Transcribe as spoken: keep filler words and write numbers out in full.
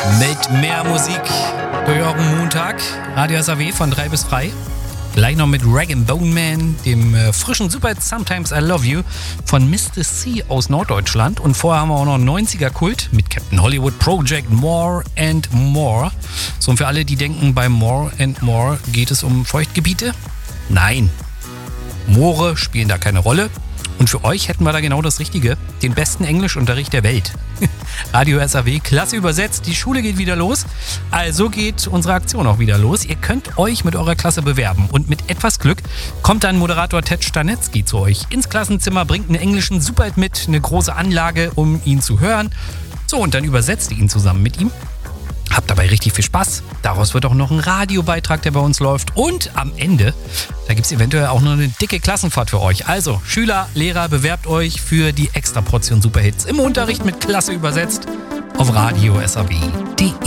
Mit mehr Musik durch euren Montag. Radio S A W von drei bis frei. Gleich noch mit Rag and Bone Man, dem äh, frischen Superhit Sometimes I Love You von Mister C aus Norddeutschland. Und vorher haben wir auch noch neunziger-Kult mit Captain Hollywood Project More and More. So, und für alle, die denken, bei More and More geht es um Feuchtgebiete? Nein. Moore spielen da keine Rolle. Und für euch hätten wir da genau das Richtige. Den besten Englischunterricht der Welt. Radio S A W, klasse übersetzt. Die Schule geht wieder los. Also geht unsere Aktion auch wieder los. Ihr könnt euch mit eurer Klasse bewerben. Und mit etwas Glück kommt dann Moderator Ted Stanetzky zu euch ins Klassenzimmer, bringt einen englischen Superhit mit, eine große Anlage, um ihn zu hören. So, und dann übersetzt ihr ihn zusammen mit ihm. Habt dabei richtig viel Spaß. Daraus wird auch noch ein Radiobeitrag, der bei uns läuft. Und am Ende, da gibt es eventuell auch noch eine dicke Klassenfahrt für euch. Also, Schüler, Lehrer, bewerbt euch für die Extra-Portion Superhits im Unterricht mit Klasse übersetzt auf radio s a w punkt d e.